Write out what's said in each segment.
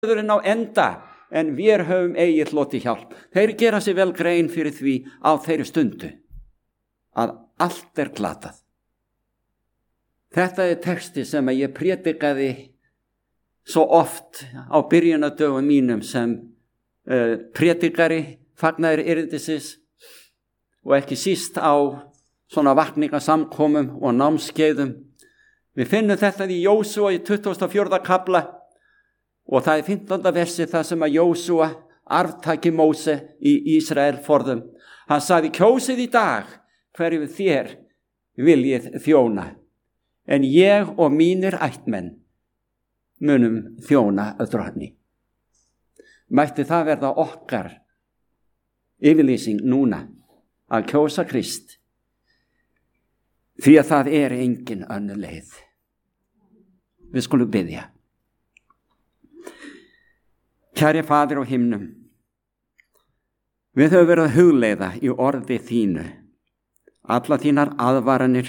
á enda, en við höfum eigi hlotið hjálp. Þeir gera sér vel grein fyrir því á þeirri stundu að allt glatað. Þetta texti sem ég prédikaði svo oft á byrjunardögum mínum sem prédikari fagnaðar erindisins og ekki síst á svona vakningasamkomum og námskeiðum. Við finnum þetta í Jósúa í 24. kafla og það 15. versi það sem að Jósúa arftaki Móse í Ísrael forðum. Hann sagði: kjósið í dag hverju þér viljið þjóna, en ég og mínir ættmenn munum þjóna Drottni. Mætti það verða okkar yfirlýsing núna að kjósa Krist, því að það engin önnur leið. Við skulum biðja. Kæri Faðir á himnum, við höfum verið að hugleiða í orði þínu alla þínar aðvaranir,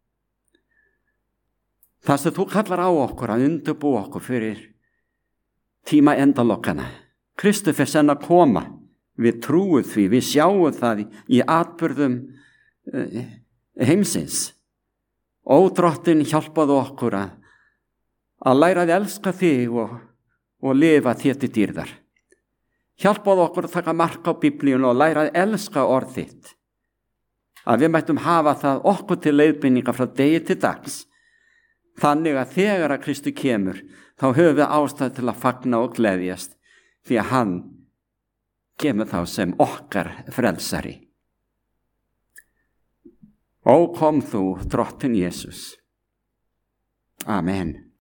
það sem þú kallar á okkur að undirbúa okkur fyrir tíma endalokkana. Kristur fer senn að koma, við trúum því, við sjáum það í atburðum heimsins. Ó Drottinn, hjálpaðu okkur að læra að elska þig og lifa þér til dýrðar. Hjálpaðu okkur að taka mark á Biblíun og læra að elska orð þitt, að við mættum hafa það okkur til leiðbeiningar frá degi til dags, þannig að þegar að Kristur kemur þá höfum við ástæðu til að fagna og gleðjast, því að hann kemur þá sem okkar frelsari. Ó, kom þú, Drottinn Jesús. Amen.